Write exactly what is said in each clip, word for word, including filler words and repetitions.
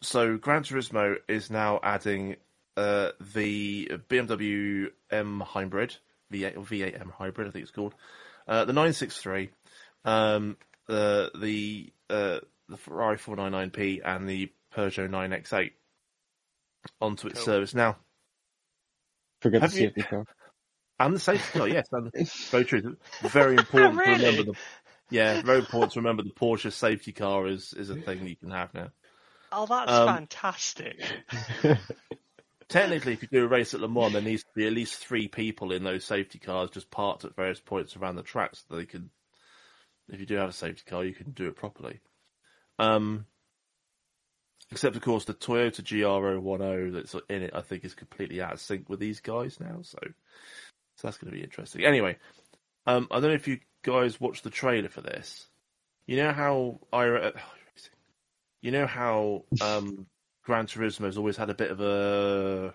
so Gran Turismo is now adding uh, the B M W M Hybrid, V eight or V eight M Hybrid, I think it's called, uh, the nine sixty-three, um, the the uh, the Ferrari four ninety-nine P, and the Peugeot nine X eight onto its cool. service now. Forget the safety car. And the safety car, yes, and very true. Very important really? to remember the. Yeah, very important to remember the Porsche safety car is is a thing that you can have now. Oh, that's um, fantastic. Technically, if you do a race at Le Mans, there needs to be at least three people in those safety cars just parked at various points around the track so they can, if you do have a safety car, you can do it properly. Um, except, of course, the Toyota G R zero ten that's in it, I think, is completely out of sync with these guys now, so, so that's going to be interesting. Anyway, um, I don't know if you guys watched the trailer for this. You know how I... You know how um, Gran Turismo has always had a bit of a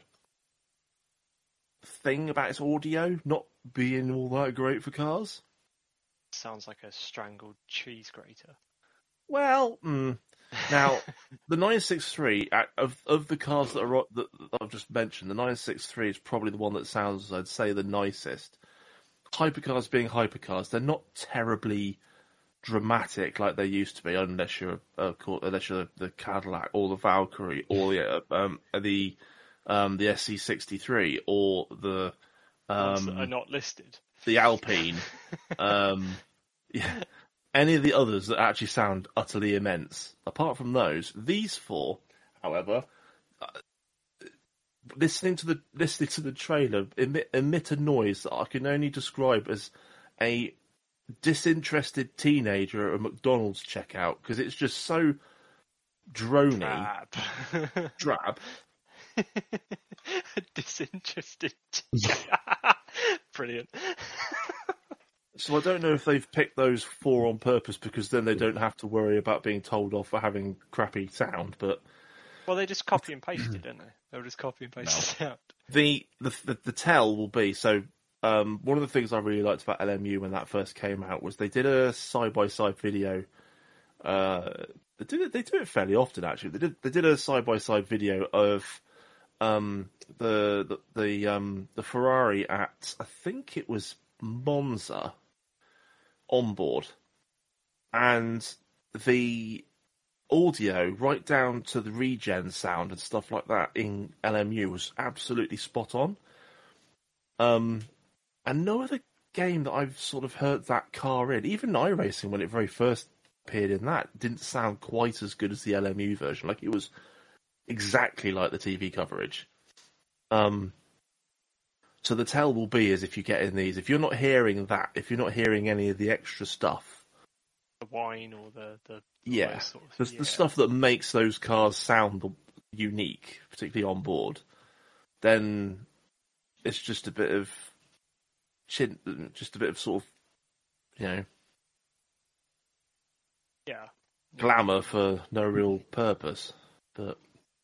thing about its audio not being all that great for cars? Sounds like a strangled cheese grater. Well, mm, now, the nine sixty-three, of of the cars that, are, that I've just mentioned, the nine sixty-three is probably the one that sounds, I'd say, the nicest. Hypercars being hypercars, they're not terribly dramatic like they used to be, unless you're uh, unless you're the Cadillac or the Valkyrie or the um, the um, the S C sixty-three or the um, are not listed, the Alpine, um, yeah, any of the others that actually sound utterly immense. Apart from those, these four, however, uh, listening to the listening to the trailer emit, emit a noise that I can only describe as a disinterested teenager at a McDonald's checkout, because it's just so drony. Drab. Drab. Disinterested. Brilliant. So I don't know if they've picked those four on purpose because then they don't have to worry about being told off for having crappy sound, but... Well, they just copy and pasted, didn't they? They were just copy and paste no. the sound. The, the, the, the tell will be, so... Um, one of the things I really liked about L M U when that first came out was they did a side-by-side video. Uh, they did it. They do it fairly often, actually. They did. They did a side-by-side video of um, the the the, um, the Ferrari at, I think it was Monza, on board, and the audio right down to the regen sound and stuff like that in L M U was absolutely spot on. Um. And no other game that I've sort of heard that car in, even iRacing when it very first appeared in that, didn't sound quite as good as the L M U version. Like, it was exactly like the T V coverage. Um, so the tell will be is if you get in these, if you're not hearing that, if you're not hearing any of the extra stuff. The whine or the... the yeah, sort of, the, yeah, the stuff that makes those cars sound unique, particularly on board, then it's just a bit of... Chin, just a bit of sort of, you know, yeah, glamour for no real purpose. But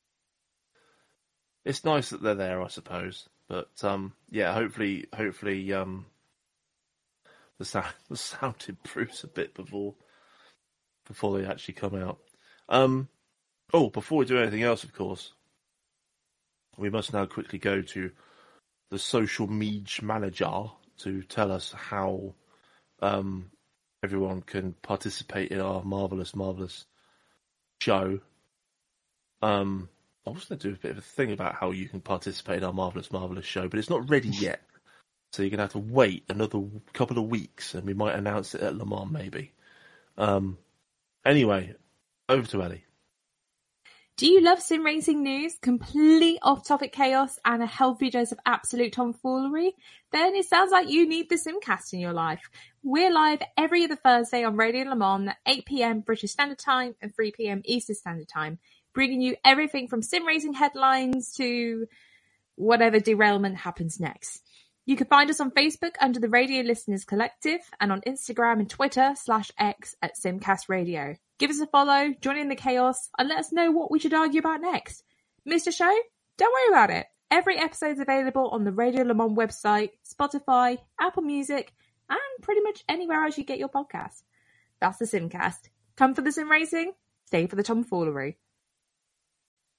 it's nice that they're there, I suppose. But um, yeah, hopefully, hopefully, um, the sound the sound improves a bit before before they actually come out. Um, oh, before we do anything else, of course, we must now quickly go to the social media manager to tell us how um, everyone can participate in our marvellous, marvellous show. Um, I was going to do a bit of a thing about how you can participate in our marvellous, marvellous show, but it's not ready yet. So you're going to have to wait another couple of weeks, and we might announce it at Le Mans, maybe. Um, anyway, over to Ellie. Do you love sim racing news, complete off-topic chaos, and a healthy dose of absolute tomfoolery? Then it sounds like you need the Simcast in your life. We're live every other Thursday on Radio Le Mans at eight p.m. British Standard Time and three p.m. Eastern Standard Time, bringing you everything from sim racing headlines to whatever derailment happens next. You can find us on Facebook under the Radio Listeners Collective and on Instagram and Twitter slash X at Simcast Radio. Give us a follow, join in the chaos, and let us know what we should argue about next. Missed a show? Don't worry about it. Every episode is available on the Radio Le Mans website, Spotify, Apple Music, and pretty much anywhere else you get your podcasts. That's the Simcast. Come for the sim racing, stay for the tomfoolery.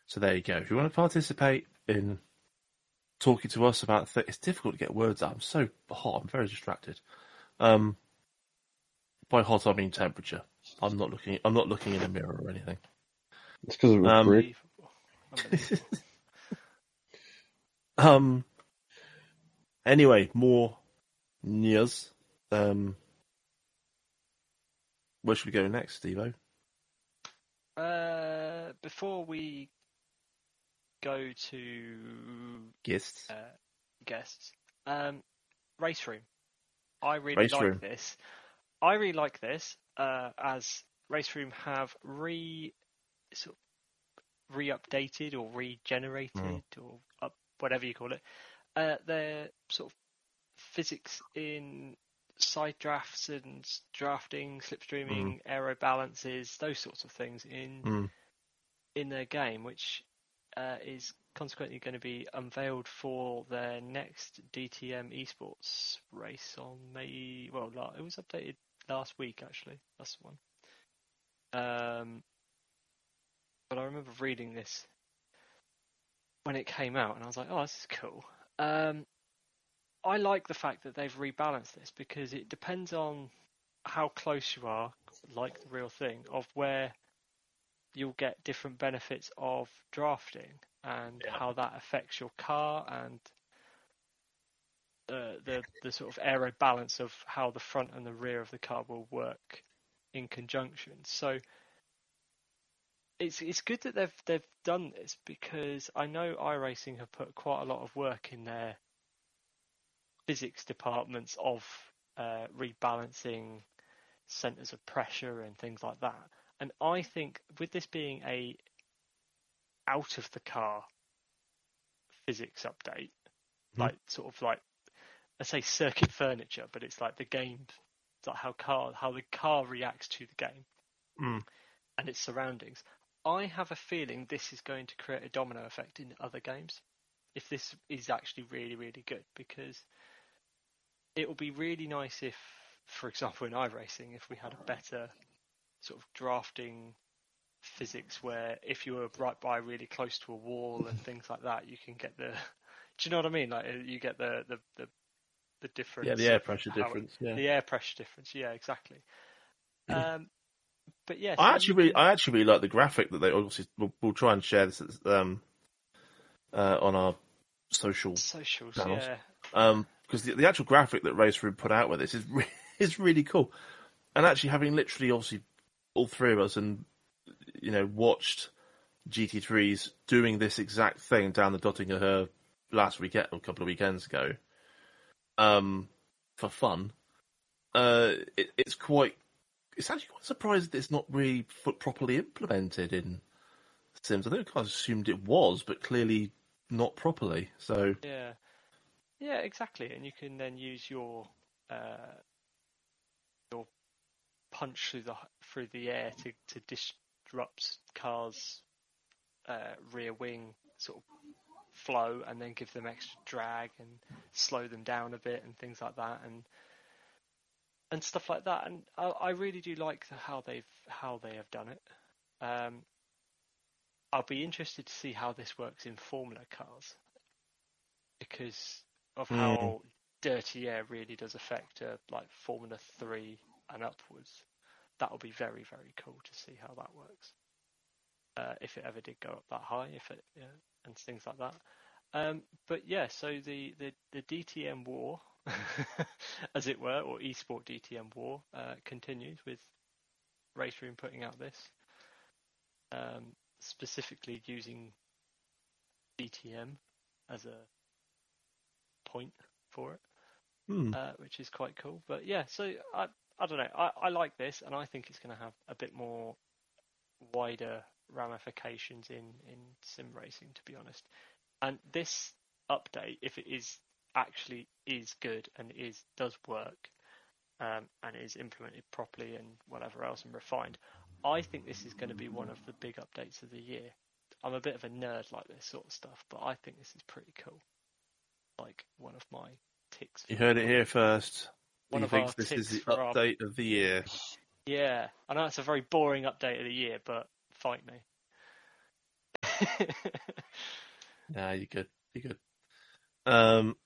So there you go. If you want to participate in talking to us about th- it's difficult to get words out. I'm so hot. I'm very distracted. Um, by hot I mean temperature. I'm not looking. I'm not looking in a mirror or anything. It's because it was Um, brick. Unbelievable. Unbelievable. um. Anyway, more news. Um, where should we go next, Steve-O? Uh, before we go to Guests. uh, guests, um, Race Room. I really Race like Room. this. I really like this uh, as Race Room have re sort of re-updated or regenerated Mm. or up, whatever you call it. Uh, their sort of physics in side drafts and drafting, slipstreaming, aero balances, those sorts of things in Mm. in their game, which uh, is consequently going to be unveiled for their next D T M esports race on May. Well, la- it was updated last week actually. That's the one. Um, but I remember reading this when it came out, and I was like, "Oh, this is cool." Um, I like the fact that they've rebalanced this because it depends on how close you are, like the real thing, of where you'll get different benefits of drafting and Yeah. how that affects your car and uh, the the sort of aero balance of how the front and the rear of the car will work in conjunction. So it's it's good that they've they've done this because I know iRacing have put quite a lot of work in their physics departments of uh, rebalancing centers of pressure and things like that. And I think with this being a out of the car physics update, Mhm. like sort of like I say circuit furniture, but it's like the game, it's like how car how the car reacts to the game Mm. and its surroundings. I have a feeling this is going to create a domino effect in other games if this is actually really really good, because it will be really nice if, for example, in iRacing, if we had a better sort of drafting physics where if you were right by really close to a wall and things like that, you can get the. Do you know what I mean? Like you get the the the, the difference. Yeah, the air of pressure how- difference. Yeah. The air pressure difference. Yeah, exactly. Um, but yeah, I so actually you really, can- I actually really like the graphic that they obviously. We'll, we'll try and share this um, uh, on our social socials. channels. Yeah. Um, because the, the actual graphic that Race Room put out with this is re- is really cool, and actually having literally obviously all three of us and you know watched G T threes doing this exact thing down the Dottinger Her last weekend, a couple of weekends ago, um, for fun. Uh, it, it's quite. It's actually quite surprised that it's not really f- properly implemented in Sims. I think I kind of assumed it was, but clearly not properly. So Yeah. Yeah, exactly. And you can then use your uh, your punch through the through the air to, to disrupt cars' uh, rear wing sort of flow, and then give them extra drag and slow them down a bit and things like that, and and stuff like that. And I, I really do like the, how they've how they have done it. Um, I'll be interested to see how this works in Formula cars because of Mm. how dirty air really does affect uh, like Formula three and upwards. That will be very, very cool to see how that works. Uh, if it ever did go up that high, if it yeah, and things like that. Um, but yeah, so the, the, the D T M war, as it were, or eSport D T M war, uh, continues with Race Room putting out this, um, specifically using D T M as a point for it, hmm. uh, which is quite cool. But yeah, so I I don't know, I, I like this, and I think it's going to have a bit more wider ramifications in, in sim racing, to be honest. And this update, if it is actually is good and is does work, um, and is implemented properly and whatever else and refined, I think this is going to be one of the big updates of the year. I'm a bit of a nerd like this sort of stuff, but I think this is pretty cool. Like one of my ticks. You for- heard it here first. One he of thinks our this is ticks the for our- update of the year. Yeah, I know it's a very boring update of the year, but fight me. Nah, you're good. You're good. Um,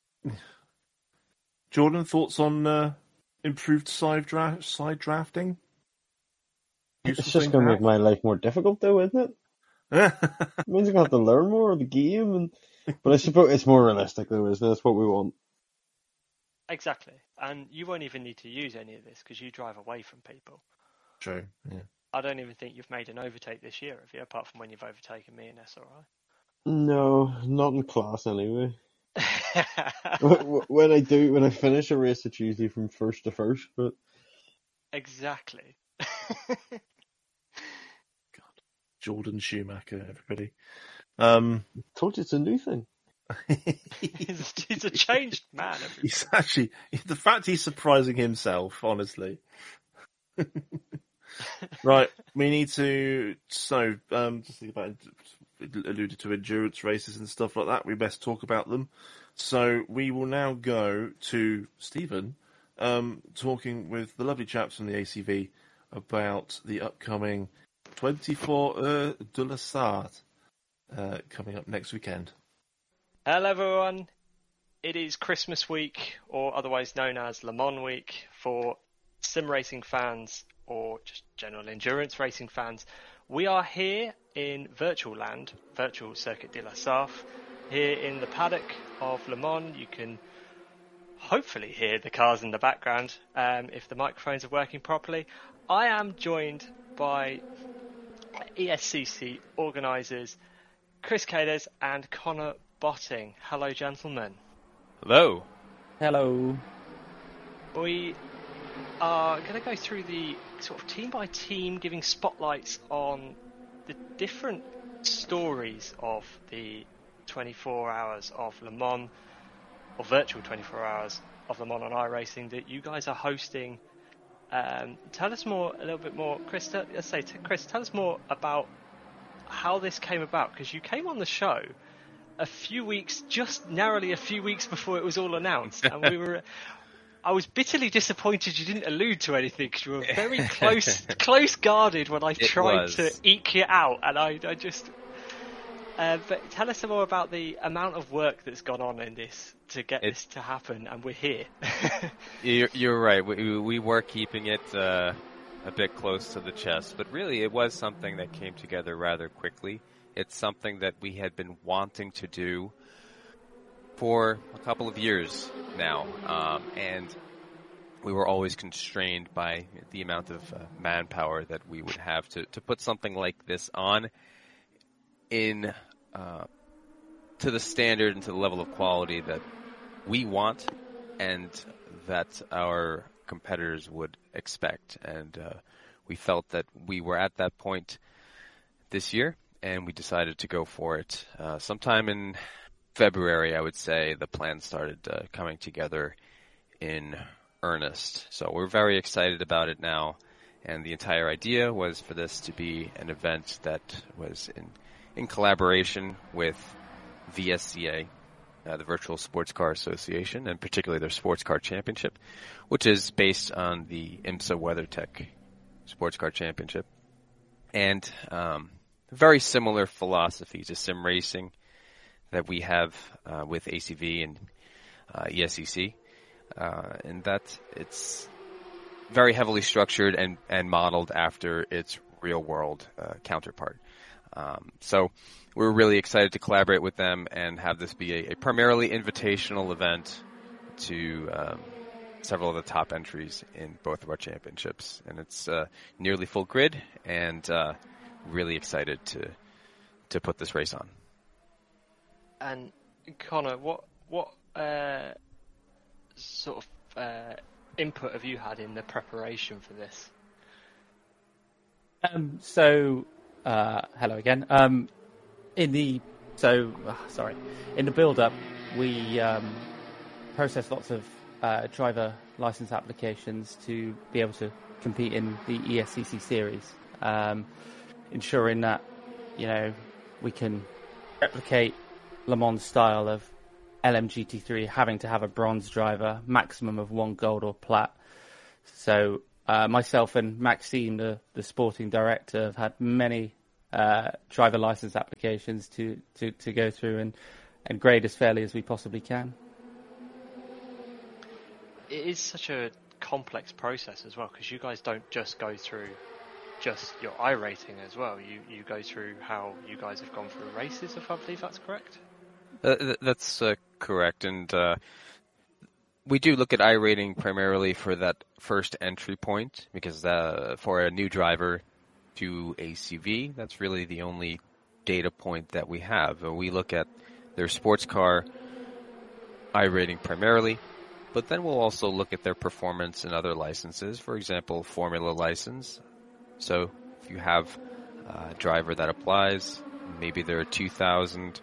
Jordan, thoughts on uh, improved side draft, side drafting? It's Useful just thing going to to make my life more difficult, though, isn't it? have? It means I'm going to have to learn more of the game, and but I suppose it's more realistic, though, isn't it? That's what we want. Exactly. And you won't even need to use any of this because you drive away from people. True. Yeah. I don't even think you've made an overtake this year, have you? Apart from when you've overtaken me in S R No, not in class anyway. I. When I do, when I finish a race, it's usually from first to first. But Exactly. Jordan Schumacher, everybody. Um, I told you it's a new thing. he's, he's a changed man. Everybody. he's actually the fact he's surprising himself, honestly. Right, we need to. So, um, just think about alluded to endurance races and stuff like that. We best talk about them. So we will now go to Stephen, um, talking with the lovely chaps from the A C V about the upcoming twenty-four Heures de la Sarthe uh, coming up next weekend. Hello, everyone. It is Christmas week, or otherwise known as Le Mans week, for sim racing fans or just general endurance racing fans. We are here in virtual land, virtual Circuit de la Sarthe, here in the paddock of Le Mans. You can hopefully hear the cars in the background um, if the microphones are working properly. I am joined by E S C C organisers Chris Cades and Connor Botting. Hello, gentlemen. Hello. Hello. We are going to go through the sort of team by team, giving spotlights on the different stories of the twenty-four hours of Le Mans, or virtual twenty-four hours of Le Mans on iRacing that you guys are hosting. Um, tell us more, a little bit more, Chris. T- let's say, t- Chris, tell us more about how this came about, because you came on the show a few weeks, just narrowly a few weeks before it was all announced, and we were. I was bitterly disappointed you didn't allude to anything because you were very close, close guarded when I It tried was. to eke you out, and I, I just. Uh, but tell us more about the amount of work that's gone on in this to get It- this to happen, and we're here. You're, you're right. We, we were keeping it uh, a bit close to the chest, but really it was something that came together rather quickly. It's something that we had been wanting to do for a couple of years now, um, and we were always constrained by the amount of uh, manpower that we would have to, to put something like this on in uh, to the standard and to the level of quality that we want and that our competitors would expect. And uh, we felt that we were at that point this year, and we decided to go for it. Uh, sometime in February, I would say, the plan started uh, coming together in earnest. So we're very excited about it now, and the entire idea was for this to be an event that was in, in collaboration with V S C A, uh, the Virtual Sports Car Association, and particularly their Sports Car Championship, which is based on the IMSA WeatherTech Sports Car Championship. And um, very similar philosophy to sim racing that we have uh, with A C V and uh, E S C C, uh, in that it's very heavily structured and, and modeled after its real-world uh, counterpart. Um, so we're really excited to collaborate with them and have this be a, a primarily invitational event to um, several of the top entries in both of our championships. And it's uh, nearly full grid, and uh, really excited to to put this race on. And Connor, what what uh, sort of uh, input have you had in the preparation for this? Um, so, uh, hello again. Um, in the so uh, sorry, in the build-up, we um, processed lots of uh, driver license applications to be able to compete in the E S C C series, um, ensuring that you know we can replicate Le Mans style of L M G T three having to have a bronze driver, maximum of one gold or plat. So uh, myself and Maxime, the, the sporting director, have had many uh, driver license applications to, to, to go through and, and grade as fairly as we possibly can. It is such a complex process as well, because you guys don't just go through just your I rating as well. You you go through how you guys have gone through races, if I believe that's correct. Uh, that's uh, correct, and uh, we do look at I rating primarily for that first entry point, because uh, for a new driver to A C V, that's really the only data point that we have. Uh, we look at their sports car I rating primarily, but then we'll also look at their performance in other licenses, for example, Formula license. So if you have a driver that applies, maybe they're a two thousand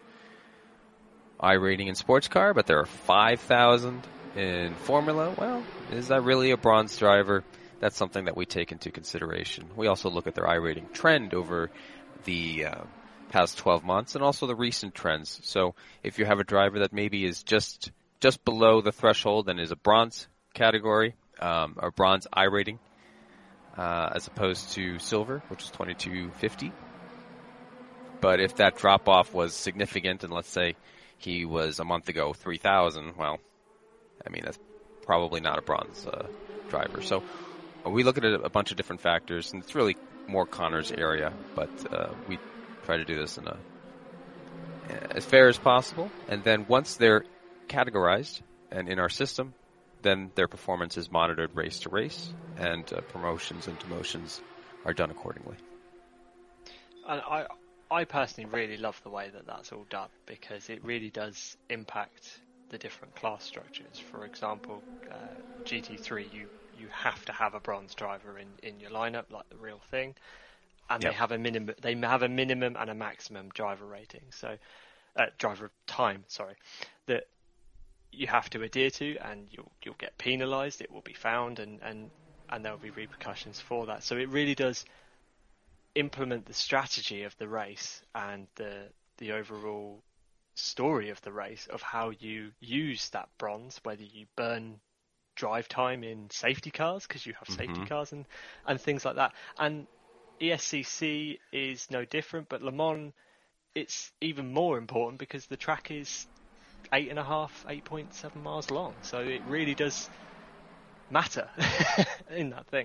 I rating in sports car, but there are five thousand in Formula, well, is that really a bronze driver? That's something that we take into consideration. We also look at their I rating trend over the uh, past twelve months and also the recent trends. So if you have a driver that maybe is just just below the threshold and is a bronze category, um, or bronze I rating, uh, as opposed to silver, which is twenty-two fifty. But if that drop off was significant, and let's say he was a month ago three thousand, well, I mean, that's probably not a bronze uh, driver. So we look at a, a bunch of different factors, and it's really more Connor's area, but uh, we try to do this in a as fair as possible. And then once they're categorized and in our system, then their performance is monitored race to race, and uh, promotions and demotions are done accordingly. And I, I personally really love the way that that's all done, because it really does impact the different class structures. For example, uh, G T three, you, you have to have a bronze driver in, in your lineup, like the real thing, and Yep. they have a minimum. They have a minimum and a maximum driver rating, so uh, driver time. Sorry, that you have to adhere to, and you'll you'll get penalised. It will be found, and, and, and there will be repercussions for that. So it really does implement the strategy of the race and the the overall story of the race of how you use that bronze, whether you burn drive time in safety cars because you have safety Mhm. cars and, and things like that. And E S C C is no different, but Le Mans, it's even more important because the track is eight and a half, eight point seven miles long. So it really does matter in that thing.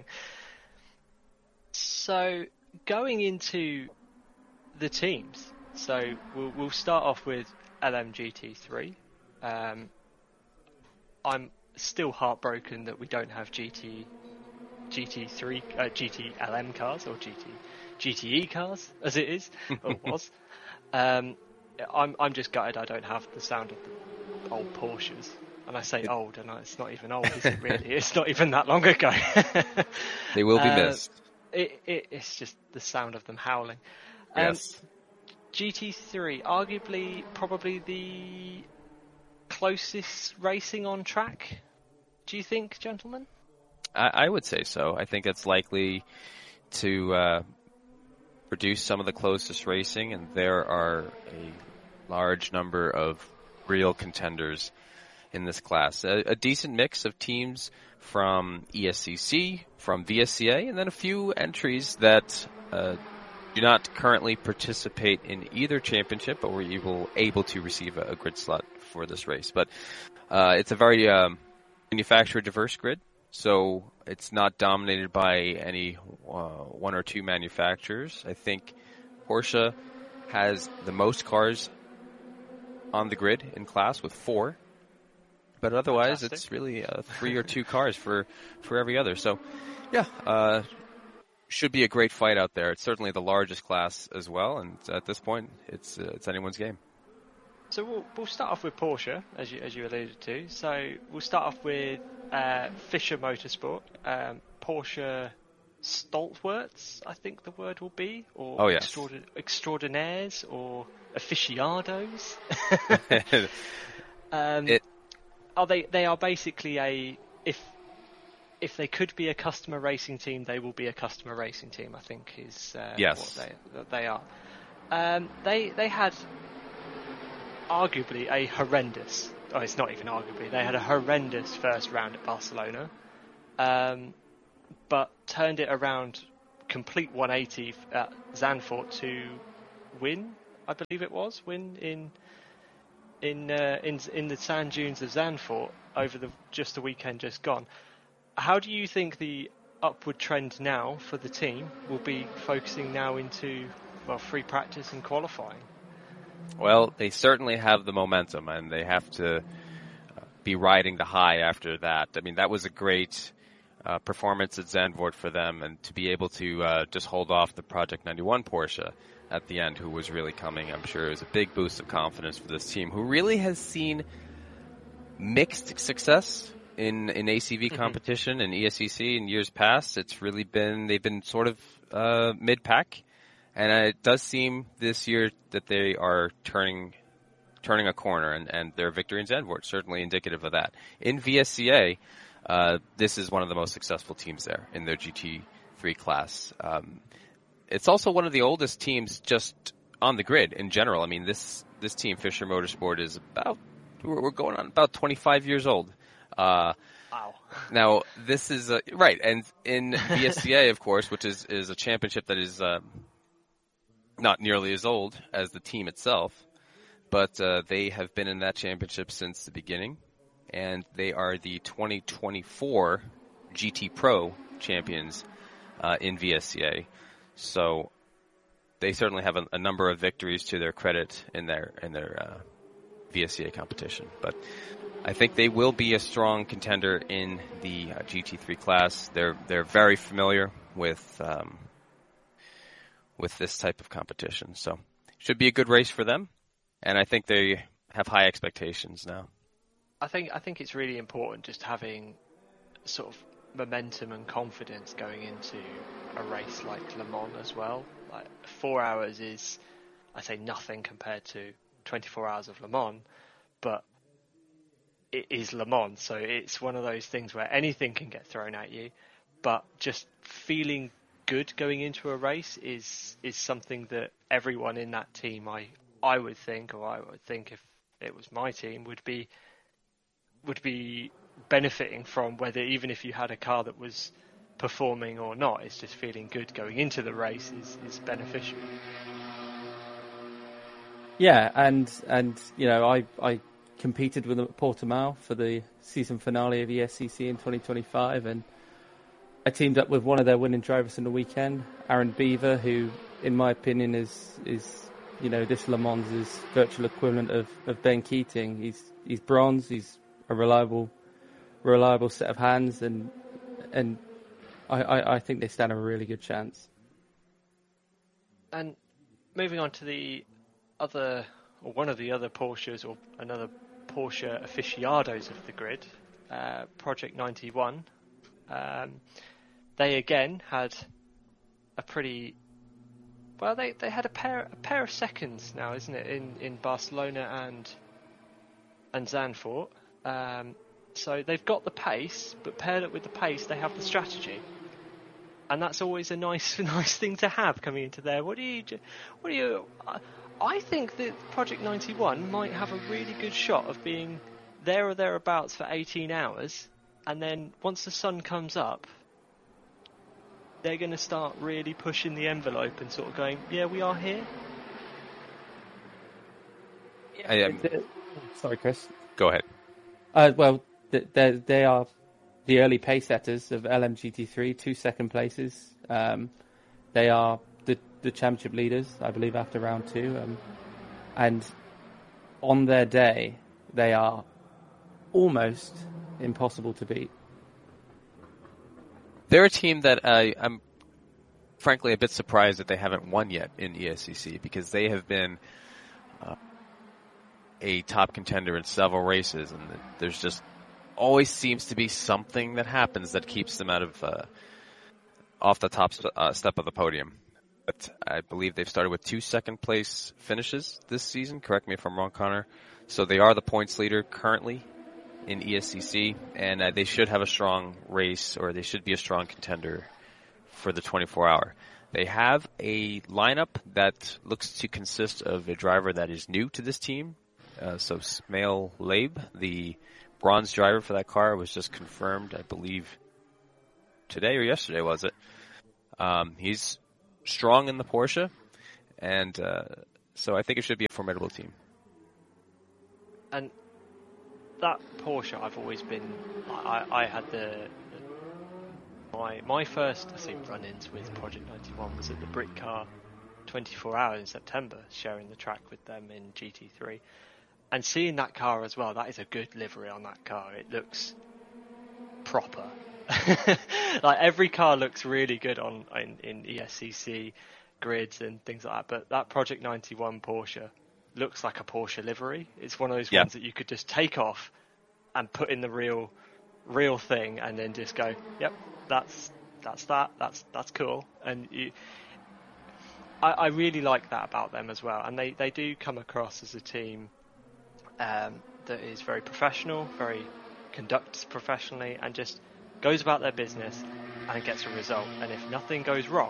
So going into the teams, so we'll we'll start off with L M G T three. Um, I'm still heartbroken that we don't have G T G T three uh, G T L M cars or G T G T E cars as it is or was. Um, I'm I'm just gutted I don't have the sound of the old Porsches. And I say old, and it's not even old, is it really? It's not even that long ago. They will be Uh, missed. It, it it's just the sound of them howling. Um, Yes. G T three, arguably probably the closest racing on track. Do you think, gentlemen? I, I would say so. I think it's likely to uh, produce some of the closest racing, and there are a large number of real contenders in this class. A, a decent mix of teams from E S C C, from V S C A, and then a few entries that uh, do not currently participate in either championship, but were able, able to receive a, a grid slot for this race. But uh, it's a very um, manufacturer diverse grid, so it's not dominated by any uh, one or two manufacturers. I think Porsche has the most cars on the grid in class with four. But otherwise, Fantastic. it's really uh, three or two cars for, for every other. So, yeah, uh, should be a great fight out there. It's certainly the largest class as well, and at this point, it's uh, it's anyone's game. So we'll we'll start off with Porsche, as you as you alluded to. So we'll start off with uh, Fischer Motorsport, um, Porsche Stalwarts, I think the word will be, or Oh, yes. extraordi- extraordinaires, or aficionados. um, It- are they? They are basically a if if they could be a customer racing team, they will be a customer racing team. I think is uh, Yes. what they that they are. Um, they they had arguably a horrendous. Oh, it's not even arguably. They had a horrendous first round at Barcelona, um, but turned it around complete one eighty at Zandvoort to win, I believe it was, win in in uh, in in the sand dunes of Zandvoort over the just the weekend just gone. How do you think the upward trend now for the team will be focusing now into, well, free practice and qualifying? Well, they certainly have the momentum, and they have to be riding the high after that. I mean, that was a great uh, performance at Zandvoort for them, and to be able to uh, just hold off the Project ninety-one Porsche at the end, who was really coming, I'm sure, is a big boost of confidence for this team, who really has seen mixed success in, in A C V competition and E S C C in years past. It's really been, they've been sort of uh, mid-pack, and uh, it does seem this year that they are turning turning a corner, and, and their victory in Zandvoort certainly indicative of that. In V S C A, uh, this is one of the most successful teams there in their G T three class. Um, it's also one of the oldest teams just on the grid in general. I mean, this this team, Fisher Motorsport, is about, we're going on about twenty-five years old. Uh, wow. Now, this is, a, right, and in V S C A, of course, which is, is a championship that is uh, not nearly as old as the team itself, but uh, they have been in that championship since the beginning, and they are the twenty twenty-four G T Pro champions uh, in V S C A. So they certainly have a, a number of victories to their credit in their in their uh, V S C A competition. But I think they will be a strong contender in the uh, G T three class. They're they're very familiar with um, with this type of competition, so should be a good race for them. And I think they have high expectations now. I think I think it's really important just having sort of momentum and confidence going into a race like Le Mans as well. Like four hours is, I say, nothing compared to twenty-four hours of Le Mans, but it is Le Mans, so it's one of those things where anything can get thrown at you, but just feeling good going into a race is is something that everyone in that team, I I would think, or I would think if it was my team, would be would be benefiting from, whether even if you had a car that was performing or not, it's just feeling good going into the race is, is beneficial. Yeah, and and you know, I I competed with them at Portimao for the season finale of E S C C in twenty twenty-five, and I teamed up with one of their winning drivers on the weekend, Aaron Beaver, who, in my opinion, is is you know, this Le Mans' virtual equivalent of, of Ben Keating. He's he's bronze. He's a reliable reliable set of hands, and and I, I, I think they stand a really good chance. And moving on to the other, or one of the other Porsches, or another Porsche aficionados of the grid, uh, Project ninety-one. Um, they again had a pretty well. They, they had a pair a pair of seconds now, isn't it, in, in Barcelona and and Zandvoort. Um, so they've got the pace, but paired up with the pace, they have the strategy, and that's always a nice nice thing to have coming into there. What do you what do you? I think that Project ninety-one might have a really good shot of being there or thereabouts for eighteen hours, and then once the sun comes up, they're going to start really pushing the envelope and sort of going, yeah, we are here. I, um, Sorry, Chris. Go ahead. Uh, well, they they are the early pace setters of L M G T three, two second places. Um, they are the, the championship leaders, I believe, after round two. Um, and on their day, they are almost impossible to beat. They're a team that uh, I'm frankly a bit surprised that they haven't won yet in E S C C, because they have been uh, a top contender in several races, and there's just always seems to be something that happens that keeps them out of uh, off the top st- uh, step of the podium. But I believe they've started with two second place finishes this season. Correct me if I'm wrong, Connor. So they are the points leader currently in E S C C, and uh, they should have a strong race, or they should be a strong contender for the twenty-four hour. They have a lineup that looks to consist of a driver that is new to this team. Uh, so Smail Laib, the bronze driver for that car, was just confirmed, I believe, today or yesterday, was it? Um, he's strong in the Porsche, and uh, so I think it should be a formidable team. And that Porsche, I've always been. I, I had the, the my my first I think run-ins with Project ninety-one was at the Britcar twenty-four hours in September, sharing the track with them in G T three, and seeing that car as well. That is a good livery on that car. It looks proper. Like every car looks really good on in, in E S C C grids and things like that. But that Project ninety-one Porsche looks like a Porsche livery. It's one of those yeah. ones that you could just take off and put in the real, real thing, and then just go, "Yep, that's that's that. That's that's cool." And you, I, I really like that about them as well. And they, they do come across as a team um, that is very professional, very conducts professionally, and just goes about their business and gets a result. And if nothing goes wrong,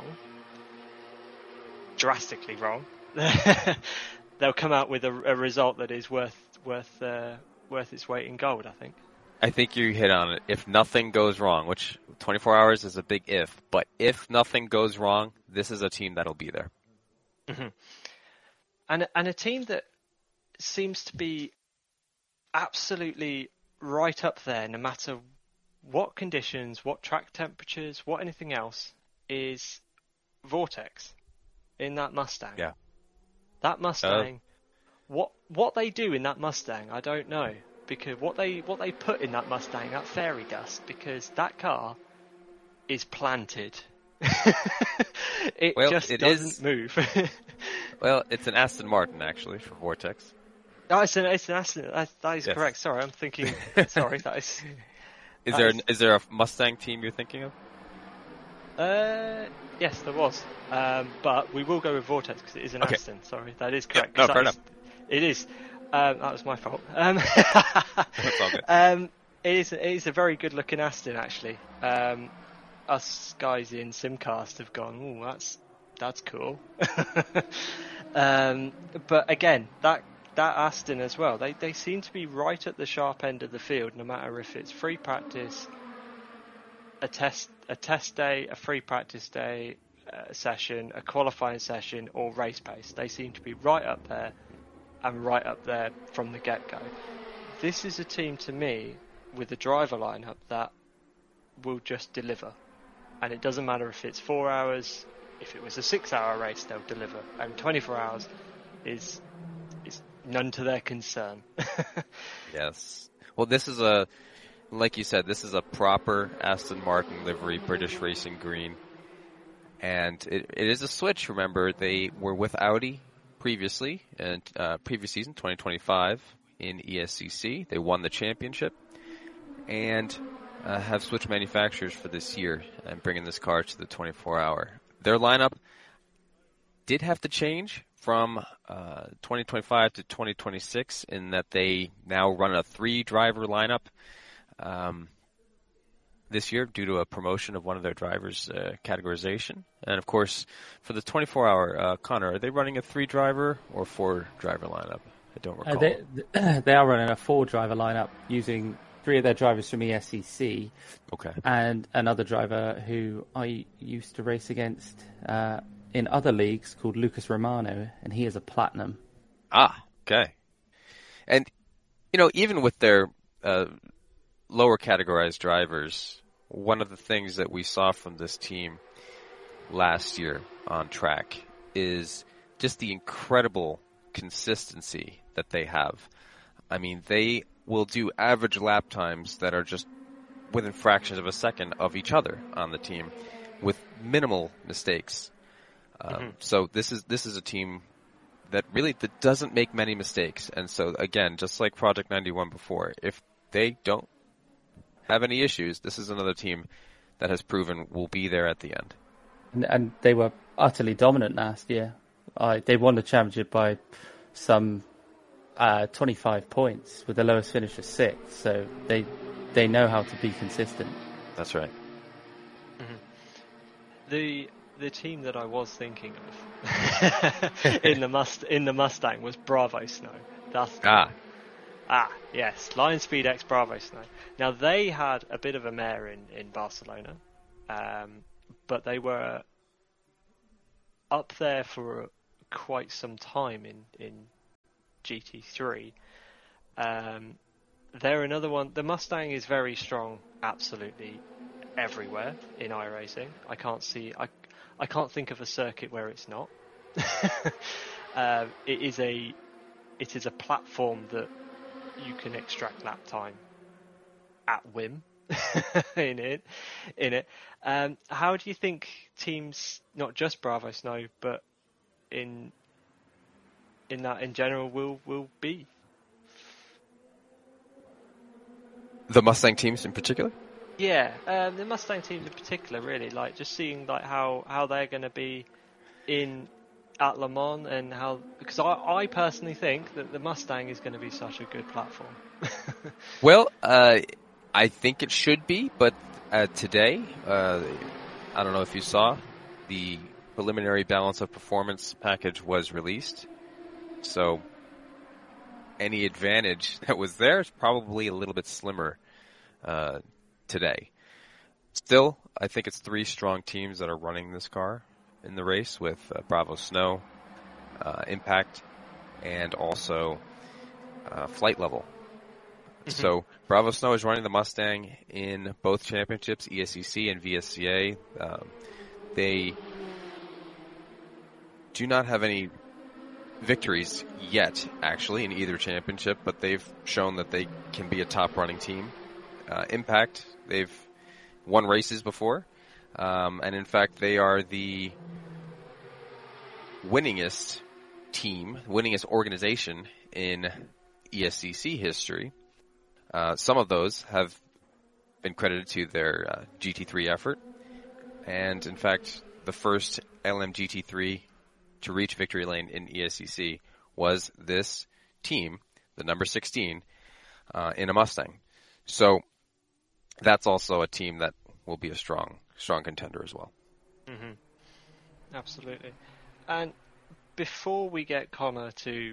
drastically wrong, they'll come out with a, a result that is worth worth uh, worth its weight in gold, I think. I think you hit on it. If nothing goes wrong, which twenty-four hours is a big if, but if nothing goes wrong, this is a team that'll be there. Mm-hmm. And and a team that seems to be absolutely right up there, no matter what conditions, what track temperatures, what anything else, is Vortex in that Mustang. Yeah. That Mustang, uh, what what they do in that Mustang, I don't know. Because what they what they put in that Mustang, that fairy dust, because that car is planted. It well, just it doesn't is, move. Well, it's an Aston Martin, actually, for Vortex. Oh, it's an, it's an Aston. That, that is yes. correct. Sorry, I'm thinking. Sorry, that is. Is that there is, an, is there a Mustang team you're thinking of? Uh, yes, there was. Um, but we will go with Vortex because it is an okay. Aston. Sorry, that is correct. Yeah, no, that fair is, enough. It is. Um, that was my fault. Um, That's all good. Um, it is. It is a very good-looking Aston, actually. Um, us guys in Simcast have gone, "Ooh, that's that's cool." um, but again, that that Aston as well. They they seem to be right at the sharp end of the field, no matter if it's free practice, a test a test day, a free practice day uh, session, a qualifying session, or race pace. They seem to be right up there, and right up there from the get-go. This is a team, to me, with a driver lineup that will just deliver. And it doesn't matter if it's four hours, if it was a six-hour race, they'll deliver. And twenty-four hours is is none to their concern. Yes. Well, this is a, like you said, this is a proper Aston Martin livery, British Racing Green. And it, it is a switch, remember. They were with Audi previously, and uh, previous season, twenty twenty-five, in E S C C. They won the championship. And uh, have switched manufacturers for this year and bringing this car to the twenty-four hour. Their lineup did have to change from uh, twenty twenty-five to twenty twenty-six in that they now run a three-driver lineup um, this year due to a promotion of one of their drivers' uh, categorization. And, of course, for the twenty-four hour, uh, Connor, are they running a three-driver or four-driver lineup? I don't recall. Uh, they, they are running a four-driver lineup using three of their drivers from E S C C. Okay. And another driver who I used to race against uh, in other leagues called Lucas Romano, and he is a platinum. Ah, okay. And, you know, even with their uh, lower categorized drivers, one of the things that we saw from this team last year on track is just the incredible consistency that they have. I mean, they will do average lap times that are just within fractions of a second of each other on the team with minimal mistakes. Um, mm-hmm. So this is this is a team that really that doesn't make many mistakes. And so, again, just like Project ninety-one before, if they don't have any issues, this is another team that has proven will be there at the end. And, and they were utterly dominant last year. Uh, they won the championship by some uh, twenty-five points with the lowest finish of sixth. So they they know how to be consistent. That's right. Mm-hmm. The the team that I was thinking of in the must in the Mustang was Bravo Snow. That's ah. Ah, yes, Lion Speed X Bravo Snow. Now, they had a bit of a mare in, in Barcelona, um, but they were up there for quite some time in, in G T three. Um, they're another one. The Mustang is very strong, absolutely everywhere in iRacing. I can't see. I I can't think of a circuit where it's not. um, it is a it is a platform that you can extract lap time at whim in it. In it. Um, how do you think teams, not just Bravo Snow, but in in that in general, will will be? The Mustang teams in particular? Yeah, um, the Mustang teams in particular, really, like just seeing like how, how they're going to be in at Le Mans and how, because I, I personally think that the Mustang is going to be such a good platform. Well, uh, I think it should be, but uh, today, uh, I don't know if you saw, the preliminary balance of performance package was released. So any advantage that was there is probably a little bit slimmer uh, today. Still, I think it's three strong teams that are running this car in the race with uh, Bravo Snow, uh, Impact, and also uh, Flight Level. Mm-hmm. So Bravo Snow is running the Mustang in both championships, E S C C and V S C A. Um, they do not have any victories yet, actually, in either championship, but they've shown that they can be a top-running team. Uh, Impact, they've won races before, um, and in fact, they are the winningest team, winningest organization in E S C C history. Uh, some of those have been credited to their uh, G T three effort, and in fact, the first L M G T three to reach victory lane in E S C C was this team, the number sixteen, uh, in a Mustang. So that's also a team that will be a strong, strong contender as well. Mm-hmm. Absolutely. And before we get Connor to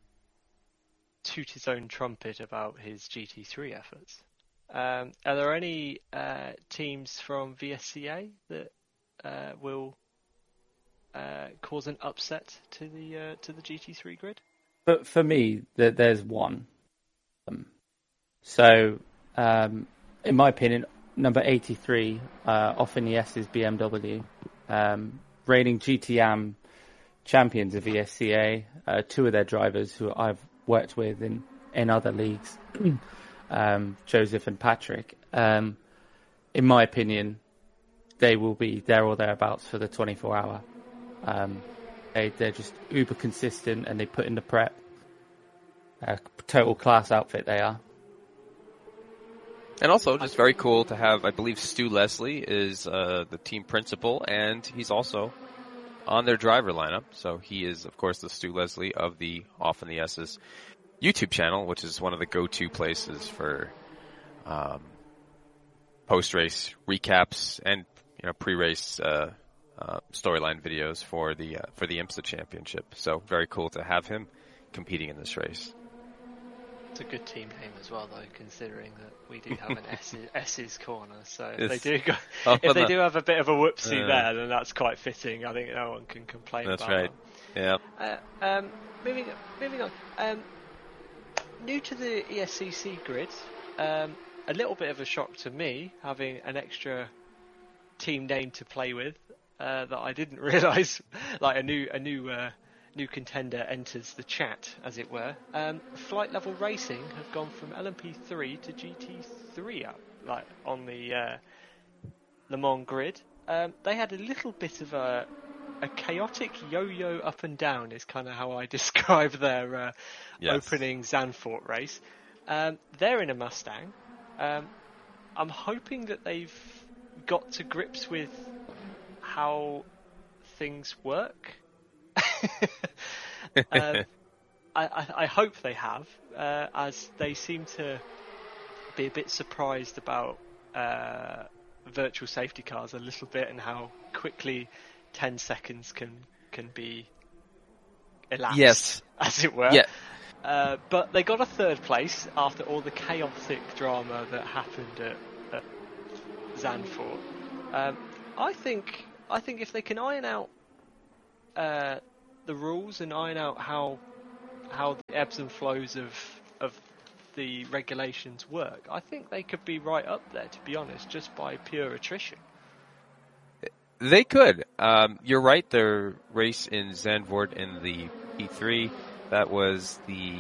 toot his own trumpet about his G T three efforts, um, are there any uh, teams from V S C A that uh, will Uh, cause an upset to the uh, to the G T three grid? But for me, th- there's one. Um, so, um, in my opinion, number eighty-three, uh, off in the S is B M W, um, reigning G T A M champions of V S C A. Uh, two of their drivers who I've worked with in in other leagues, um, Joseph and Patrick. Um, in my opinion, they will be there or thereabouts for the twenty-four hour. Um, they, they're just uber consistent and they put in the prep. Uh, total class outfit they are. And also, just very cool to have, I believe Stu Leslie is uh, the team principal, and he's also on their driver lineup. So he is, of course, the Stu Leslie of the Off in the S's YouTube channel, which is one of the go-to places for um, post-race recaps and you know pre-race uh Uh, storyline videos for the uh, for the IMSA championship. So very cool to have him competing in this race. It's a good team name as well, though, considering that we do have an S S's corner. So if It's, they do go, oh, if they no. do have a bit of a whoopsie Uh, there, then that's quite fitting. I think no one can complain That's about right. Yeah. that. Uh, um, moving moving on. Um, new to the E S C C grid, um, a little bit of a shock to me having an extra team name to play with. Uh, that I didn't realise, like a new a new uh, new contender enters the chat, as it were. Um, Flight Level Racing have gone from L M P three to G T three up, like on the uh, Le Mans grid. Um, they had a little bit of a a chaotic yo-yo up and down, is kind of how I describe their uh, Yes. opening Zandvoort race. Um, they're in a Mustang. Um, I'm hoping that they've got to grips with how things work. uh, I, I, I hope they have, uh, as they seem to be a bit surprised about uh, virtual safety cars a little bit and how quickly ten seconds can can be elapsed, Yes. as it were. Yeah. Uh, but they got a third place after all the chaotic drama that happened at, at Zandvoort. Um, I think I think if they can iron out uh, the rules and iron out how how the ebbs and flows of of the regulations work, I think they could be right up there, to be honest, just by pure attrition. They could. Um, you're right. Their race in Zandvoort in the P three, that was the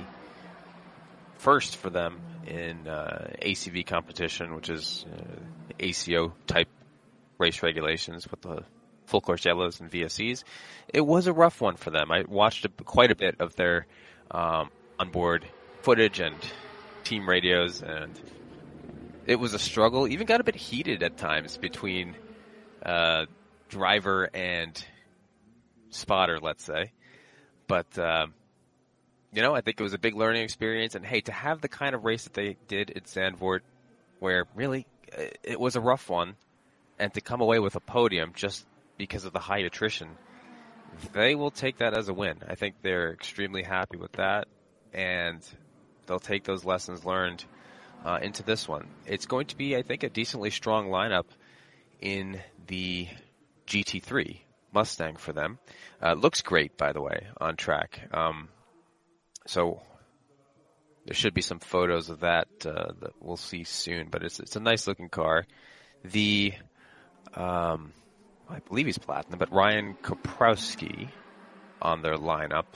first for them in uh, A C V competition, which is uh, A C O type race regulations with the full course yellows and V S Es. It was a rough one for them. I watched a, quite a bit of their um, onboard footage and team radios, and it was a struggle. Even got a bit heated at times between uh, driver and spotter, let's say. But, uh, you know, I think it was a big learning experience. And, hey, to have the kind of race that they did at Zandvoort, where really it was a rough one, and to come away with a podium just because of the high attrition, they will take that as a win. I think they're extremely happy with that, and they'll take those lessons learned uh, into this one. It's going to be, I think, a decently strong lineup in the G T three Mustang for them. Uh, looks great, by the way, on track. Um, so there should be some photos of that uh, that we'll see soon, but it's it's a nice looking car. The um, I believe he's platinum, but Ryan Koprowski on their lineup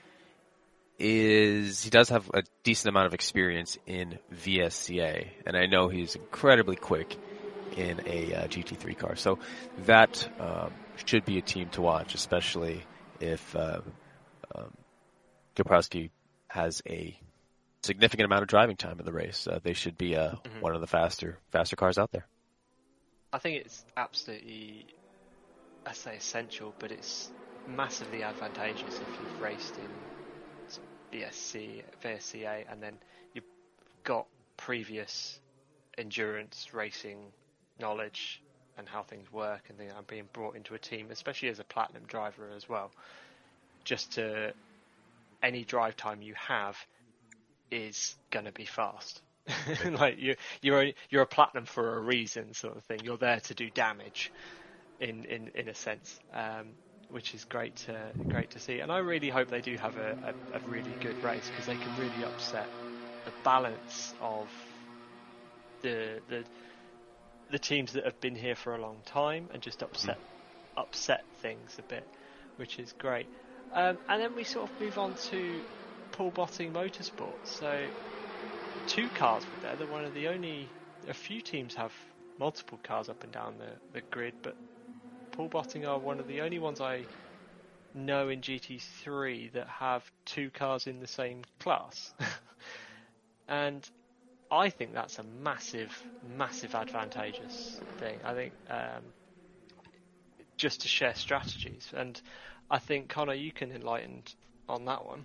is, he does have a decent amount of experience in V S C A, and I know he's incredibly quick in a uh, G T three car. So that um, should be a team to watch, especially if uh, um, Koprowski has a significant amount of driving time in the race. Uh, they should be uh, mm-hmm. one of the faster faster cars out there. I think it's absolutely, I say essential, but it's massively advantageous if you've raced in V S C, V S C A, and then you've got previous endurance racing knowledge and how things work, and then being brought into a team, especially as a platinum driver as well. Just to, any drive time you have is going to be fast. Like you, you're a, you're a platinum for a reason, sort of thing. You're there to do damage, in in in a sense. Um, which is great to great to see, and I really hope they do have a, a, a really good race, because they can really upset the balance of the the the teams that have been here for a long time, and just upset mm. upset things a bit, which is great. Um, and then we sort of move on to Paul Botting Motorsport. So two cars were there. They're one of the only, a few teams have multiple cars up and down the, the grid, but Paul Botting are one of the only ones I know in G T three that have two cars in the same class. And I think that's a massive, massive advantageous thing. I think um, just to share strategies. And I think, Connor, you can enlighten on that one.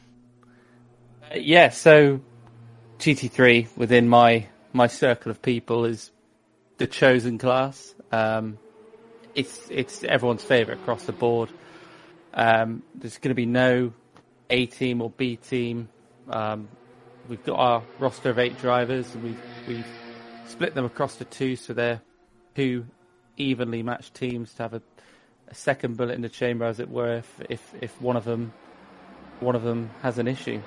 Uh, yeah, so G T three within my, my circle of people is the chosen class. Um, It's it's everyone's favourite across the board. Um, there's going to be no A team or B team. Um, we've got our roster of eight drivers, and we've we've split them across the two, so they're two evenly matched teams to have a, a second bullet in the chamber, as it were, if, if if one of them one of them has an issue.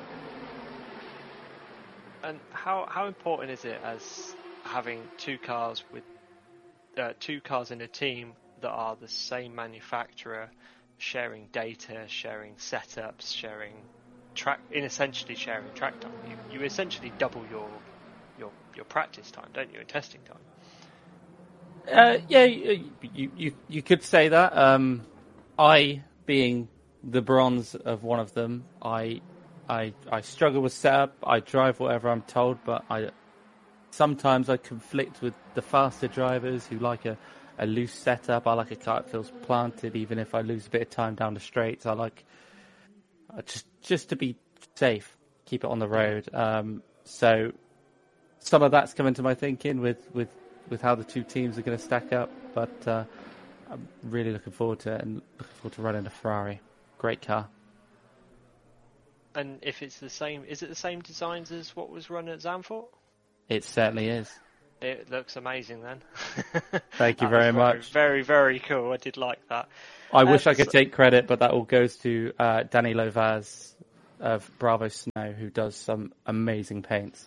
And how how important is it as having two cars with uh, two cars in a team that are the same manufacturer, sharing data, sharing setups, sharing track, in essentially sharing track time? You, you essentially double your your your practice time, don't you, in testing time? Uh, yeah, you, you you could say that. Um, I, being the bronze of one of them, I I I struggle with setup. I drive whatever I'm told, but I sometimes I conflict with the faster drivers who like a a loose setup. I like a car that feels planted, even if I lose a bit of time down the straights. I like uh, just just to be safe, keep it on the road. Um, so some of that's come into my thinking with, with, with how the two teams are going to stack up. But uh, I'm really looking forward to it, and looking forward to running a Ferrari. Great car. And if it's the same, is it the same designs as what was run at Zandvoort? It certainly is. It looks amazing then. Thank you That was very much. Very, very cool. I did like that. I wish Um, I could so- take credit, but that all goes to uh, Danny Lovaz of Bravo Snow, who does some amazing paints.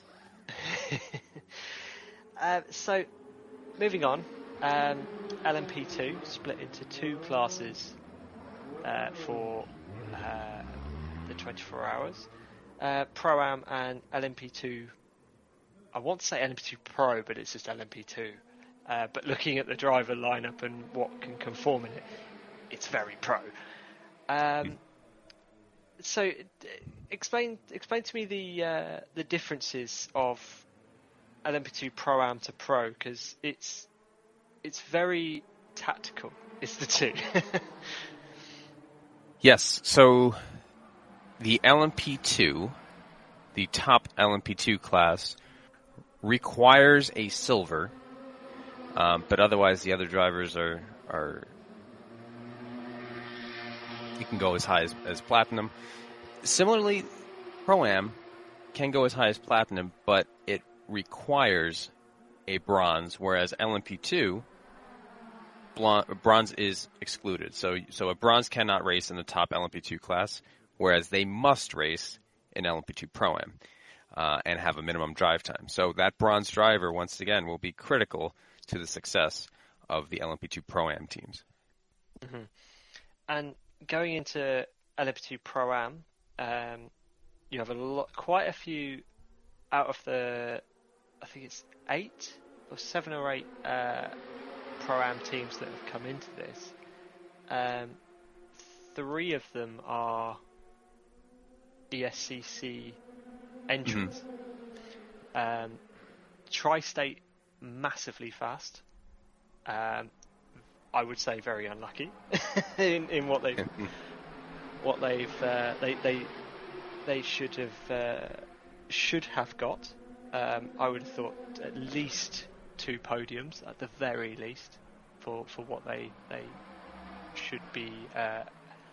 uh, so, moving on, um, L M P two split into two classes uh, for uh, the twenty-four hours. Uh, Pro-Am and L M P two, I want to say L M P two Pro, but it's just L M P two. Uh, but looking at the driver lineup and what can conform in it, it's very pro. Um, so, d- explain explain to me the uh, the differences of L M P two Pro-Am to Pro, because it's it's very tactical. It's the two. Yes, so the L M P two, the top L M P two class, requires a silver, um, but otherwise the other drivers are are you can go as high as, as platinum. Similarly, Pro-Am can go as high as platinum, but it requires a bronze, whereas L M P two blon- bronze is excluded. So so a bronze cannot race in the top L M P two class, whereas they must race in L M P two Pro-Am uh, and have a minimum drive time. So that bronze driver, once again, will be critical to the success of the L M P two Pro-Am teams. Mm-hmm. And going into L M P two Pro-Am, um, you have a lot, quite a few out of the, I think it's eight or seven or eight uh, Pro-Am teams that have come into this. Um, three of them are E S C C entrants. Mm-hmm. Um, Tri-State massively fast. Um, I would say very unlucky in, in what they've what they've uh, they they they should have uh, should have got. Um, I would have thought at least two podiums at the very least for, for what they they should be uh,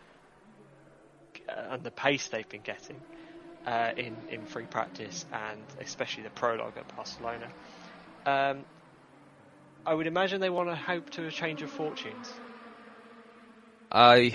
and the pace they've been getting uh, in in free practice and especially the prologue at Barcelona. Um, I would imagine they want to hope to a change of fortunes. I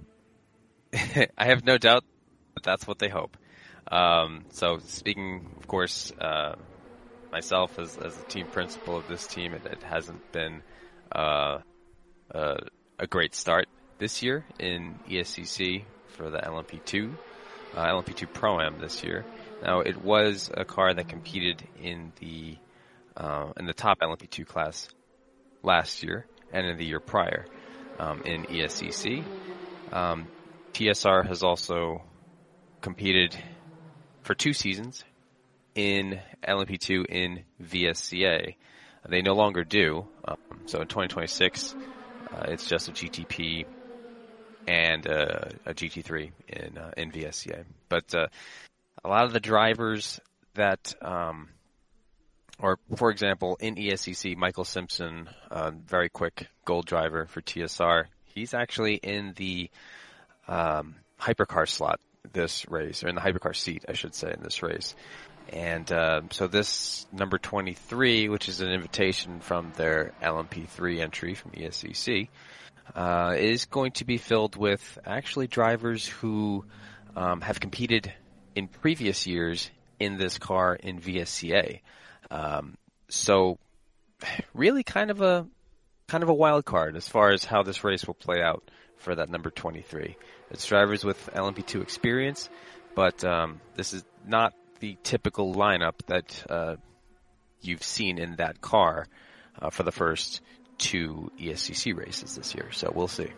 I have no doubt that that's what they hope. Um, so speaking, of course, uh, myself as as the team principal of this team, it, it hasn't been uh, uh, a great start this year in E S C C for the L M P two, uh, L M P two Pro-Am this year. Now, it was a car that competed in the uh, in the top L M P two class last year and in the year prior um, in E S C C. Um, T S R has also competed for two seasons in L M P two in V S C A. They no longer do. Um, so in twenty twenty-six, uh, it's just a G T P and uh, a G T three in uh, in V S C A. But uh, a lot of the drivers that um, Or, for example, in E S C C, Michael Simpson, uh, very quick gold driver for T S R, he's actually in the um, hypercar slot this race, or in the hypercar seat, I should say, in this race. And uh, so this number twenty-three, which is an invitation from their L M P three entry from E S C C, uh, is going to be filled with actually drivers who um, have competed in previous years in this car in V S C A. Um, so really kind of a kind of a wild card as far as how this race will play out for that number twenty-three. It's drivers with L M P two experience, but um, this is not the typical lineup that uh, you've seen in that car uh, for the first two E S C C races this year. So we'll see.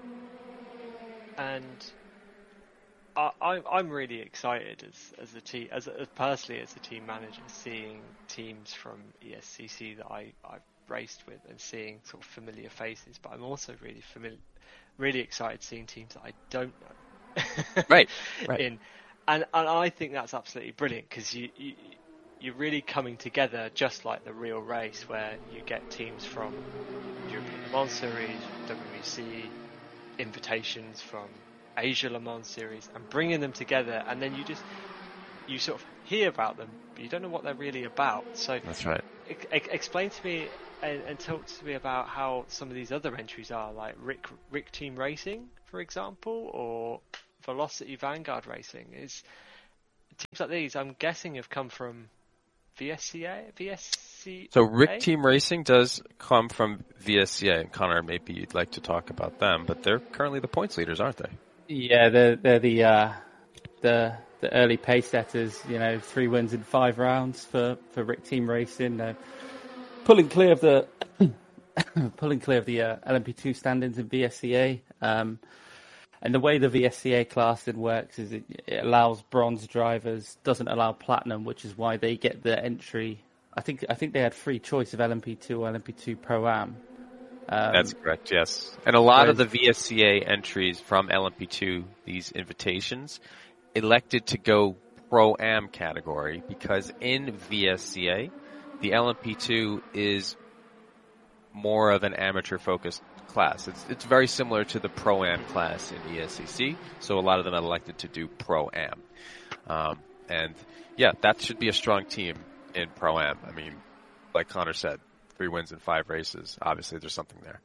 And I, I'm I'm really excited as as a team, as, as personally as a team manager, seeing teams from E S C C that I I've raced with and seeing sort of familiar faces. But I'm also really familiar, really excited seeing teams that I don't know. Right, right. In and and I think that's absolutely brilliant because you, you you're really coming together just like the real race, where you get teams from European Le Mans Series, W E C, invitations from Asia Le Mans Series, and bringing them together, and then you just you sort of hear about them, but you don't know what they're really about. So That's right. ex- explain to me and, and talk to me about how some of these other entries are, like Rick Rick Team Racing, for example, or Velocity Vanguard Racing. Is teams like these, I'm guessing, have come from V S C A, V S C A. So Rick Team Racing does come from V S C A, and Connor, maybe you'd like to talk about them, but they're currently the points leaders, aren't they? Yeah, they're they're the uh, the the early pace setters. You know, three wins in five rounds for, for Rick Team Racing. Uh, pulling clear of the pulling clear of the uh, L M P two standings in V S C A. Um, and the way the V S C A classing works is it, it allows bronze drivers, doesn't allow platinum, which is why they get the entry. I think I think they had free choice of L M P two or L M P two Pro-Am. Um, That's correct, yes. And a lot whereas, of the V S C A entries from L M P two, these invitations, elected to go Pro-Am category because in V S C A, the L M P two is more of an amateur-focused class. It's it's very similar to the Pro-Am class in E S C C, so a lot of them elected to do Pro-Am. Um, and, yeah, that should be a strong team in Pro-Am. I mean, like Connor said, three wins in five races. Obviously, there's something there.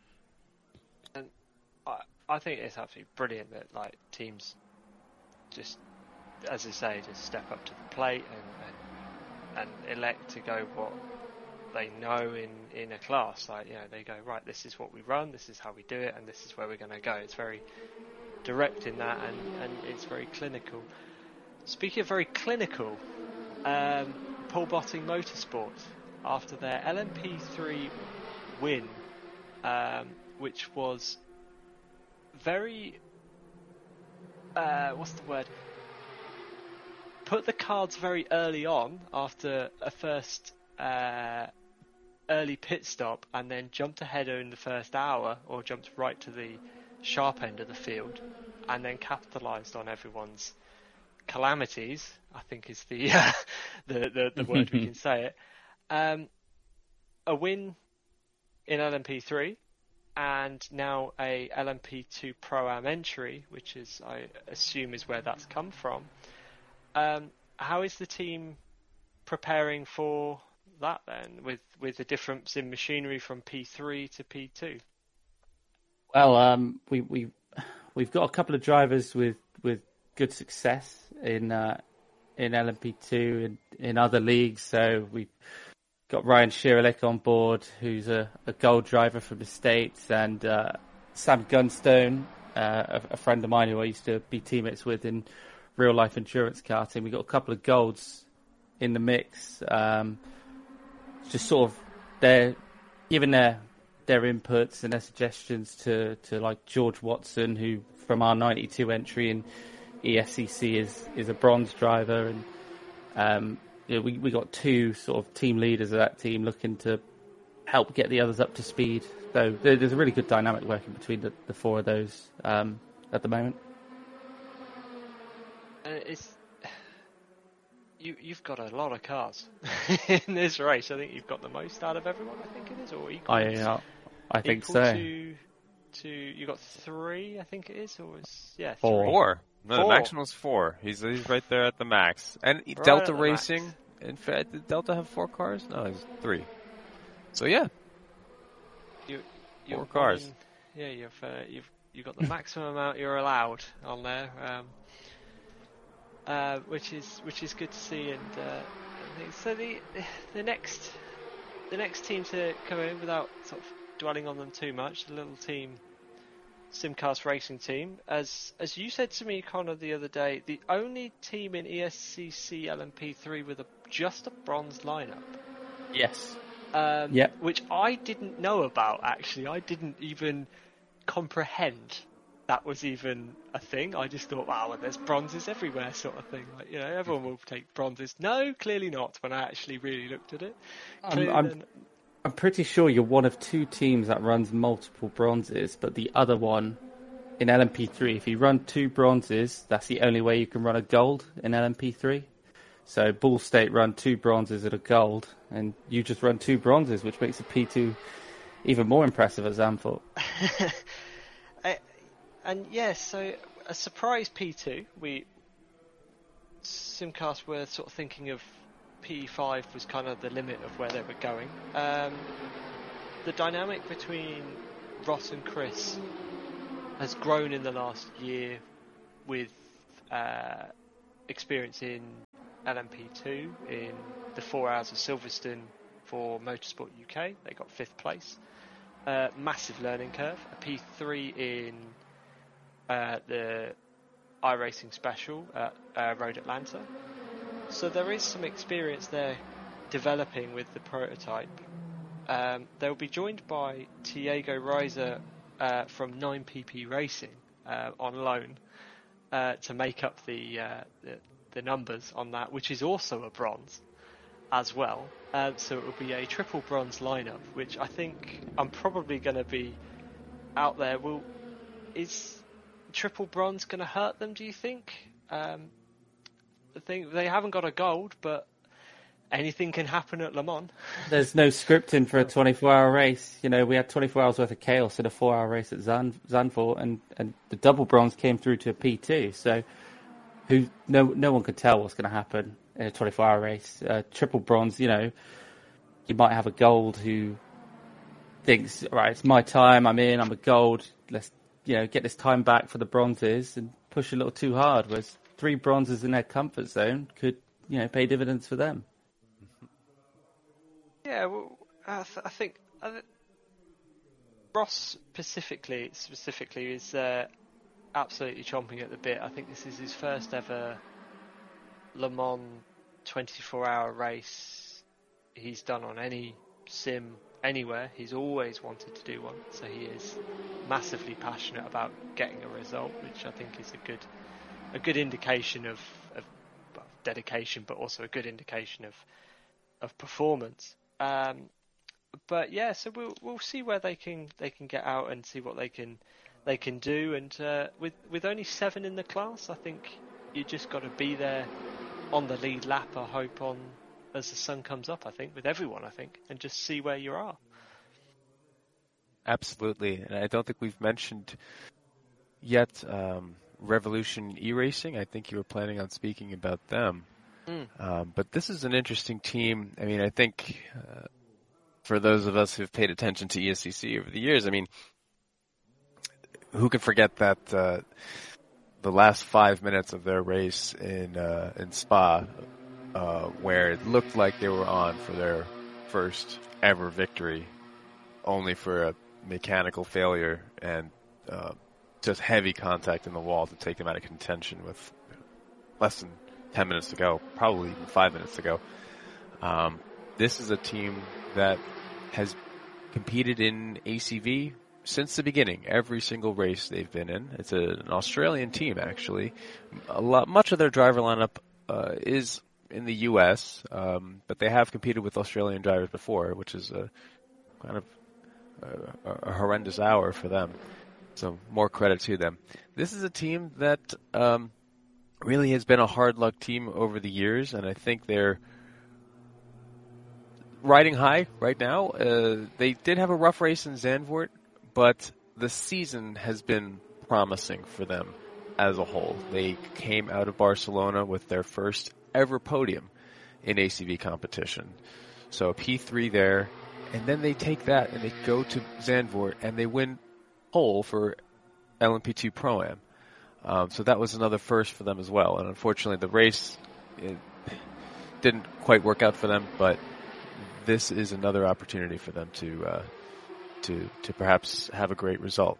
And I, I think it's absolutely brilliant that like teams just, as I say, just step up to the plate and, and, and elect to go what they know in, in a class. Like, you know, they go, right, this is what we run, this is how we do it, and this is where we're going to go. It's very direct in that, and, and it's very clinical. Speaking of very clinical, um, Paul Botting Motorsport, after their L M P three win, um, which was very, uh, what's the word? Put the cards very early on after a first uh, early pit stop, and then jumped ahead in the first hour, or jumped right to the sharp end of the field, and then capitalised on everyone's calamities, I think is the uh, the, the the word we can say it. Um, a win in L M P three, and now a L M P two Pro-Am entry, which is, I assume, is where that's come from. Um, how is the team preparing for that then, with, with the difference in machinery from P three to P two? Well, um, we we we've got a couple of drivers with, with good success in uh, in L M P two and in other leagues. So we've got Ryan Shiralik on board, who's a, a gold driver from the States, and uh, Sam Gunstone, uh, a, a friend of mine who I used to be teammates with in real life endurance karting. We've got a couple of golds in the mix. Um, just sort of they're giving their their inputs and their suggestions to, to like George Watson, who from our ninety-two entry in E S C C is is a bronze driver, and um, you know, we we got two sort of team leaders of that team looking to help get the others up to speed. So there, there's a really good dynamic working between the, the four of those um, at the moment. Uh, it's you you've got a lot of cars in this race. I think you've got the most out of everyone. I think it is, or equal. I uh, I think equal so. To, to you got three, I think it is, or is yeah Four. three. Four. No, Four. the maximum's four. He's he's right there at the max. And Right Delta at the Racing, max. in fact, did Delta have four cars? No, it's three. So yeah, You, you're Four cars. running- yeah, you've uh, you've you've got the maximum amount you're allowed on there, um, uh, which is which is good to see. And uh, I think- so the the next the next team to come in, without sort of dwelling on them too much, the little team, Simcast Racing Team, as as you said to me, Connor, the other day, the only team in E S C C L M P three with a just a bronze lineup. Yes. Um, Yep. Which I didn't know about, actually. I didn't even comprehend that was even a thing. I just thought, wow, well, there's bronzes everywhere, sort of thing. Like, you know, everyone will take bronzes. No, clearly not, when I actually really looked at it. I'm, Clearly I'm, then- I'm pretty sure you're one of two teams that runs multiple bronzes, but the other one in L M P three, if you run two bronzes, that's the only way you can run a gold in L M P three. So Ball State run two bronzes and a gold, and you just run two bronzes, which makes a P two even more impressive at Zandvoort. I, and yeah, so a surprise P two. We Simcast were sort of thinking of P five was kind of the limit of where they were going. Um, the dynamic between Ross and Chris has grown in the last year with uh, experience in L M P two, in the four hours of Silverstone for Motorsport U K. They got fifth place. Uh, massive learning curve. A P three in uh, the iRacing Special at uh, Road Atlanta. So there is some experience there developing with the prototype. Um, they'll be joined by Tiago Reiser uh, from nine P P Racing uh, on loan uh, to make up the, uh, the the numbers on that, which is also a bronze as well. Uh, so it will be a triple bronze lineup, which I think I'm probably going to be out there. Will is triple bronze going to hurt them? Do you think? Um, I think they haven't got a gold, but anything can happen at Le Mans. There's no scripting for a twenty-four hour race. You know, we had twenty-four hours worth of chaos in a four hour race at Zan- Zandvoort, and, and the double bronze came through to a P two. So who no no one could tell what's going to happen in a twenty-four hour race. Uh, triple bronze, you know, you might have a gold who thinks, right, it's my time, I'm in, I'm a gold, let's, you know, get this time back for the bronzes and push a little too hard, whereas three bronzes in their comfort zone could, you know, pay dividends for them. Yeah, well, I, th- I think I th- Ross specifically specifically is uh, absolutely chomping at the bit. I think this is his first ever Le Mans twenty-four hour race he's done on any sim anywhere. He's always wanted to do one, so he is massively passionate about getting a result, which I think is a good a good indication of, of well, dedication, but also a good indication of of performance. Um, but yeah, so we'll we'll see where they can they can get out and see what they can they can do. And uh, with with only seven in the class, I think you just got to be there on the lead lap. I hope on as the sun comes up. I think with everyone, I think, and just see where you are. Absolutely, and I don't think we've mentioned yet um, Revolution E-Racing. I think you were planning on speaking about them. Mm. Um, but this is an interesting team. I mean, I think uh, for those of us who've paid attention to E S C C over the years, I mean, who can forget that uh, the last five minutes of their race in uh, in Spa, uh, where it looked like they were on for their first ever victory, only for a mechanical failure and uh, just heavy contact in the wall to take them out of contention with less than ten minutes to go, probably even five minutes to go. Um, this is a team that has competed in A C V since the beginning. Every single race they've been in. It's a, an Australian team, actually. A lot, much of their driver lineup uh, is in the U S, um, but they have competed with Australian drivers before, which is a kind of a, a horrendous hour for them. So more credit to them. This is a team that um, really has been a hard luck team over the years, and I think they're riding high right now. Uh, they did have a rough race in Zandvoort, but the season has been promising for them as a whole. They came out of Barcelona with their first ever podium in A C V competition. So a P three there, and then they take that and they go to Zandvoort and they win pole for L M P two Pro-Am. Um, so that was another first for them as well. And unfortunately the race it didn't quite work out for them, but this is another opportunity for them to uh, to to perhaps have a great result.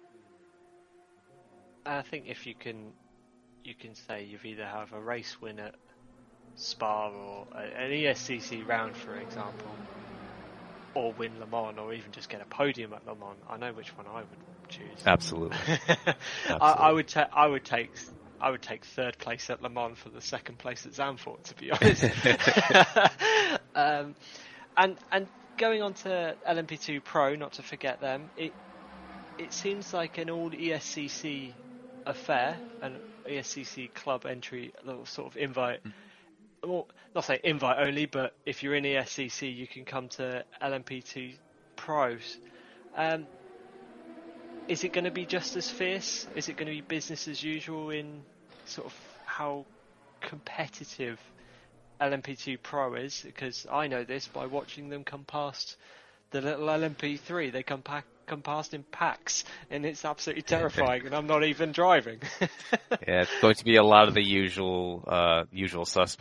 I think if you can you can say you've either have a race win at Spa or an E S C C round, for example, or win Le Mans, or even just get a podium at Le Mans, I know which one I would choose. Absolutely. Absolutely. I, I would ta- I would take I would take third place at Le Mans for the second place at Zandvoort, to be honest. um, and and going on to L M P two Pro, not to forget them, it it seems like an all E S C C affair, an E S C C club entry, little sort of invite. Mm. Well, not say invite only, but if you're in E S C C, you can come to L M P two Pros. Um, is it going to be just as fierce? Is it going to be business as usual in sort of how competitive L M P two Pro is, because I know this by watching them come past the little L M P three. They come, pa- come past in packs, and it's absolutely terrifying, and I'm not even driving. Yeah, it's going to be a lot of the usual uh, usual suspects.